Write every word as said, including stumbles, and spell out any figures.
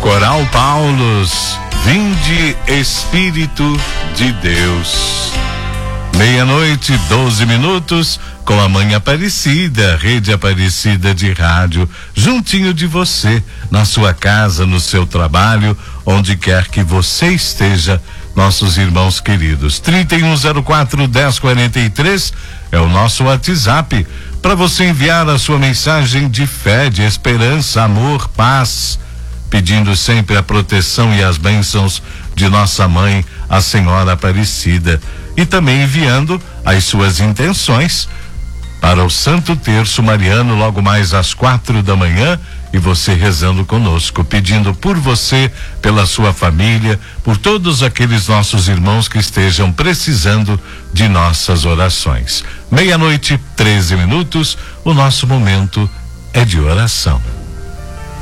Coral Paulus, vinde Espírito de Deus. Meia-noite, doze minutos, com a Mãe Aparecida, Rede Aparecida de Rádio, juntinho de você, na sua casa, no seu trabalho, onde quer que você esteja, nossos irmãos queridos. trinta e um zero quatro, dez quarenta e três é o nosso WhatsApp, para você enviar a sua mensagem de fé, de esperança, amor, paz, pedindo sempre a proteção e as bênçãos de nossa mãe, a Senhora Aparecida, e também enviando as suas intenções para o Santo Terço Mariano logo mais às quatro da manhã, e você rezando conosco, pedindo por você, pela sua família, por todos aqueles nossos irmãos que estejam precisando de nossas orações. Meia-noite, treze minutos, o nosso momento é de oração.